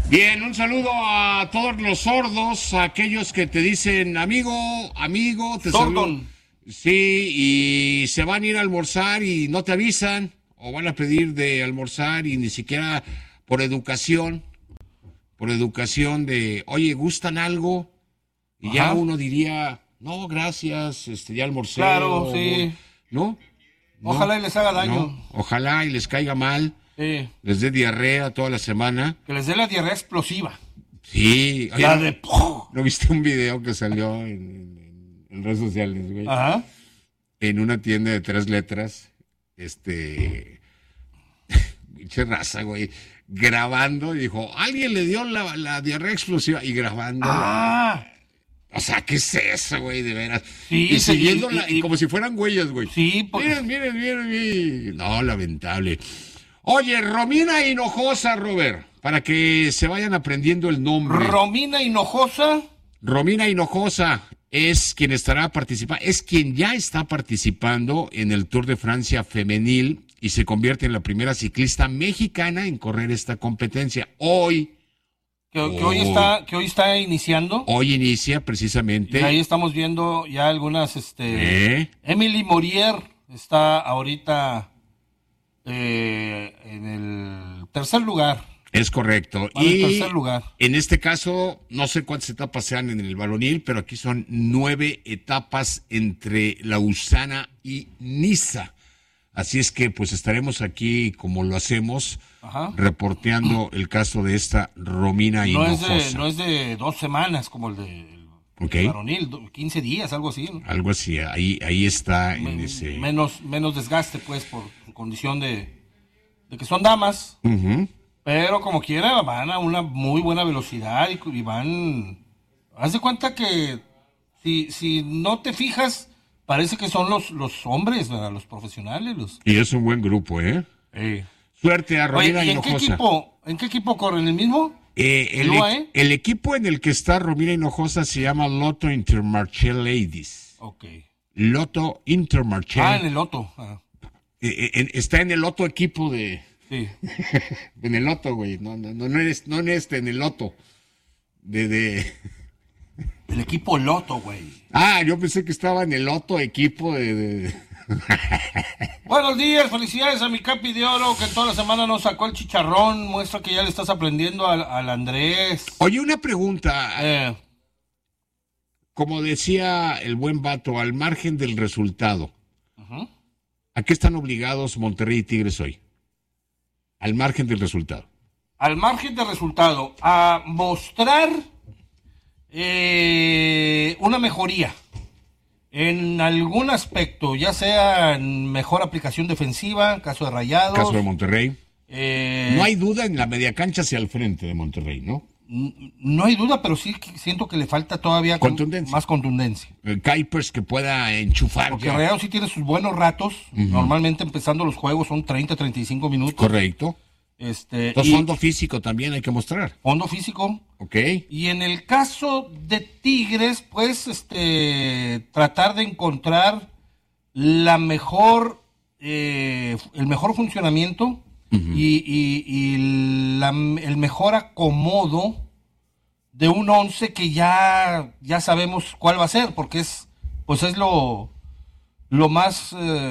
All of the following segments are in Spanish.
Bien, un saludo a todos los sordos, a aquellos que te dicen amigo, te saludo. Sordon. Sí, y se van a ir a almorzar y no te avisan, o van a pedir de almorzar y ni siquiera por educación de, oye, ¿gustan algo? Y ya Ajá. uno diría, no, gracias, ya almorcé. Claro, sí. ¿No? No, Ojalá y les haga daño. no, ojalá y les caiga mal, Sí. les dé diarrea toda la semana. Que les dé la diarrea explosiva. Sí, oye, La de... ¿no viste un video que salió en redes sociales, güey? Ajá. En una tienda de 3 letras, pinche raza, güey, grabando, y dijo, alguien le dio la diarrea explosiva, y grabando. Ah. O sea, ¿qué es eso, güey, de veras? Sí, Y sí, siguiéndola, y como si fueran huellas, güey. Sí, pues. Miren. No, lamentable. Oye, Romina Hinojosa, Robert, para que se vayan aprendiendo el nombre. Romina Hinojosa. Romina Hinojosa es quien estará participando, es quien ya está participando en el Tour de Francia femenil y se convierte en la primera ciclista mexicana en correr esta competencia. Que hoy está iniciando. Hoy inicia precisamente. Y ahí estamos viendo ya algunas, Emily Morier está ahorita en el tercer lugar. Es correcto. En el Y tercer lugar. en este caso, no sé cuántas etapas sean en el varonil, pero aquí son 9 etapas entre Lausana y Niza. Así es que pues estaremos aquí, como lo hacemos, Ajá. reporteando el caso de esta Romina Hinojosa. No es de 2 semanas como el de Ok. varonil, 15 días, algo así, ¿no? Algo así, ahí está en ese... Menos desgaste, pues, por condición de que son damas, Ujú. pero como quiera van a una muy buena velocidad y van... Haz de cuenta que si no te fijas, parece que son los hombres, ¿verdad? Los profesionales. Y es un buen grupo, ¿eh? Suerte a Oye, Romina ¿y Hinojosa. en qué equipo corren? ¿El mismo? El, ¿El UAE? el equipo en el que está Romina Hinojosa se llama Lotto Intermarché Ladies. Ok. Lotto Intermarché. Ah, en el Loto. Ah, Está en el Lotto equipo de... sí. En el Lotto, güey. No en el Lotto. De... El equipo Loto, güey. Ah, yo pensé que estaba en el Lotto equipo de... Buenos días, felicidades a mi Capi de Oro que toda la semana nos sacó el chicharrón. Muestra que ya le estás aprendiendo al Andrés. Oye, una pregunta. Eh, Como decía el buen vato, al margen del resultado, Ujú. ¿a qué están obligados Monterrey y Tigres hoy? Al margen del resultado. Al margen de resultado, a mostrar una mejoría en algún aspecto, ya sea en mejor aplicación defensiva, caso de Rayados. Caso de Monterrey. eh, No hay duda en la media cancha hacia el frente de Monterrey, ¿no? no hay duda, pero sí que siento que le falta todavía Contundencia. más contundencia. Kuipers que pueda enchufar. Porque ya. Rayados sí tiene sus buenos ratos. Normalmente empezando los juegos son 30, 35 minutos. Correcto. Entonces, Y fondo físico también hay que mostrar. fondo físico. Ok. Y en el caso de Tigres, pues, tratar de encontrar la mejor, el mejor funcionamiento y el mejor acomodo de un 11 que ya sabemos cuál va a ser, porque es lo más,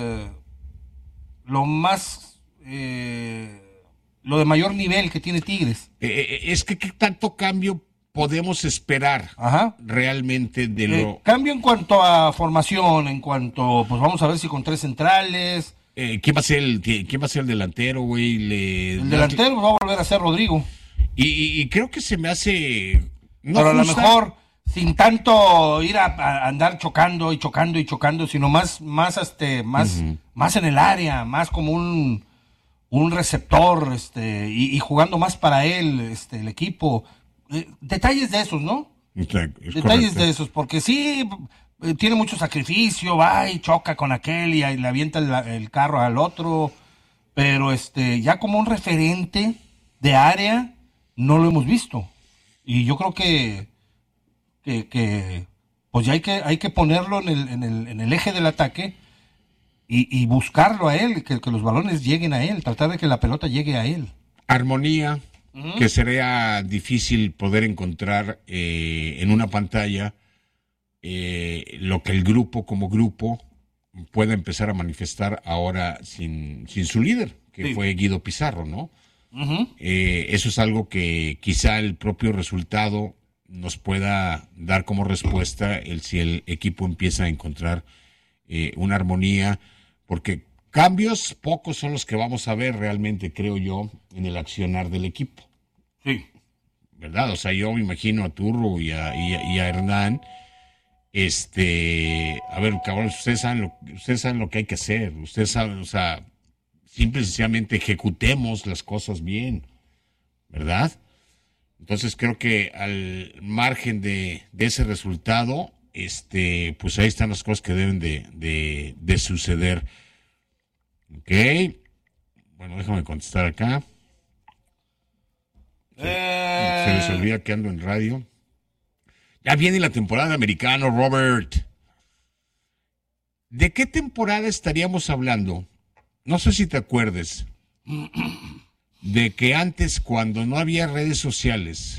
lo de mayor nivel que tiene Tigres. Es que ¿qué tanto cambio podemos esperar Ajá. realmente de lo... Cambio en cuanto a formación, en cuanto, pues vamos a ver si con 3 centrales. ¿quién va a ser el delantero, güey? El delantero va a volver a ser Rodrigo. Y creo que se me hace... No pero a lo justa. mejor sin tanto ir a andar chocando, sino más en el área, más como un receptor, y jugando más para él, el equipo. Detalles de esos, ¿no? Es Detalles correcto. de esos, porque sí, tiene mucho sacrificio, va y choca con aquel y le avienta el carro al otro, pero ya como un referente de área no lo hemos visto. Y yo creo que pues ya hay que ponerlo en el eje del ataque y buscarlo a él, que los balones lleguen a él, tratar de que la pelota llegue a él. Armonía, que sería difícil poder encontrar en una pantalla lo que el grupo como grupo pueda empezar a manifestar ahora sin su líder, que fue Guido Pizarro, ¿no? Eso es algo que quizá el propio resultado nos pueda dar como respuesta si el equipo empieza a encontrar una armonía, porque cambios pocos son los que vamos a ver realmente, creo yo, en el accionar del equipo. Sí. ¿Verdad? O sea, yo me imagino a Turro y a Hernán. A ver, cabrón, ustedes saben lo que hay que hacer. Ustedes saben, o sea, simple y sencillamente ejecutemos las cosas bien, ¿verdad? Entonces creo que al margen de ese resultado, pues ahí están las cosas que deben de suceder. Ok. Bueno, déjame contestar acá. Se les olvida que ando en radio. Ya viene la temporada americana, Robert. ¿De qué temporada estaríamos hablando? No sé si te acuerdes de que antes, cuando no había redes sociales,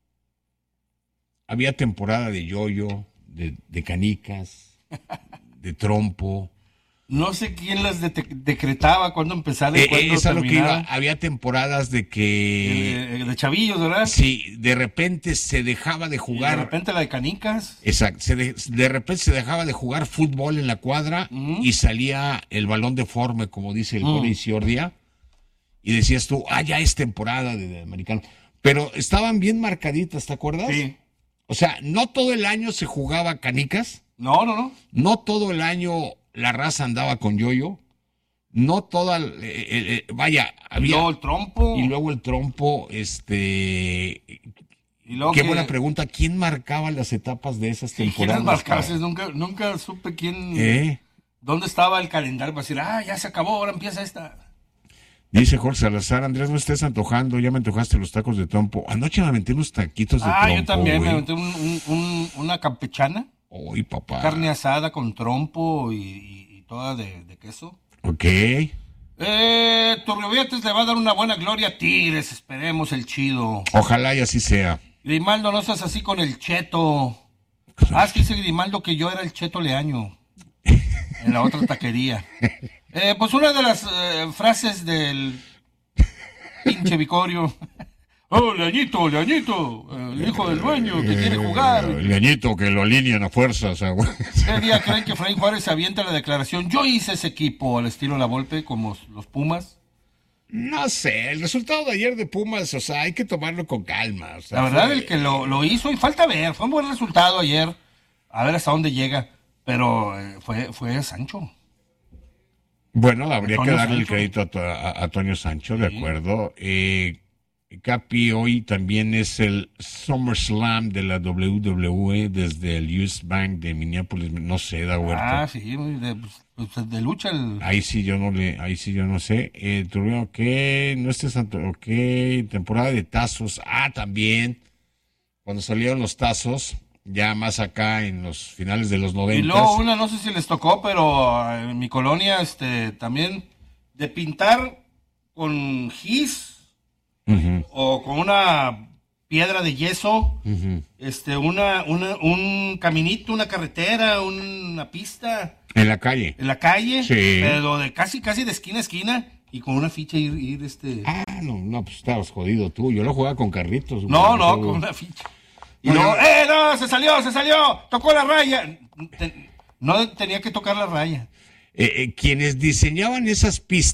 había temporada de yoyo, de canicas, de trompo. No sé quién las decretaba, cuándo empezaba y cuándo es a lo que iba. terminaba. Había temporadas de que... De chavillos, ¿verdad? Sí, de repente se dejaba de Y jugar... de repente la de canicas. Exacto, de repente se dejaba de jugar fútbol en la cuadra y salía el balón deforme, como dice el Cone Isiordia, y decías tú, ya es temporada de americano. Pero estaban bien marcaditas, ¿te acuerdas? Sí. O sea, no todo el año se jugaba canicas. No. No todo el año la raza andaba con yoyo. No toda... vaya, había... Y luego el trompo. Y luego el trompo, Y luego Qué buena pregunta. ¿Quién marcaba las etapas de esas temporadas? ¿Quién las marcaba? Nunca supe quién... ¿Dónde estaba el calendario para decir, ya se acabó, ahora empieza esta? Dice Jorge Salazar, Andrés, no estés antojando, ya me antojaste los tacos de trompo. Anoche me aventé unos taquitos de trompo, yo también güey. me aventé una campechana. Uy, papá. Carne asada con trompo y toda de queso. Ok. Turriobetes le va a dar una buena gloria a Tigres, esperemos el chido. Ojalá y así sea. Grimaldo, no seas así con el Cheto. Es que dice Grimaldo que yo era el Cheto Leaño en la otra taquería. Pues una de las frases del pinche Vicorio. Leañito, el hijo del dueño que quiere jugar. Leañito, que lo alinean a fuerza. O sea, ¿Qué día creen que Efraín Juárez se avienta la declaración? Yo hice ese equipo al estilo La Volpe, como los Pumas. No sé, el resultado de ayer de Pumas, o sea, hay que tomarlo con calma. O sea, la verdad, el que lo hizo, y falta ver, fue un buen resultado ayer. A ver hasta dónde llega. Pero fue Sancho. Bueno, habría Antonio que darle el Sancho. crédito a Antonio Sancho, de acuerdo. Capi, hoy también es el SummerSlam de la WWE desde el US Bank de Minneapolis, no sé, da huerta. Sí, de lucha. Ahí sí yo no sé. Tuvieron que, no estés santo, ok, temporada de tazos, también, cuando salieron los tazos, ya más acá en los finales de los 90. Y luego no sé si les tocó, pero en mi colonia, también, de pintar con gis. O con una piedra de yeso, un caminito, una carretera, una pista. En la calle. En la calle, Sí. pero de casi de esquina a esquina, y con una ficha ir. No, pues estabas jodido tú. Yo lo jugaba con carritos. No, con una ficha. Y luego, no, se salió, tocó la raya. No tenía que tocar la raya. Quienes diseñaban esas pistas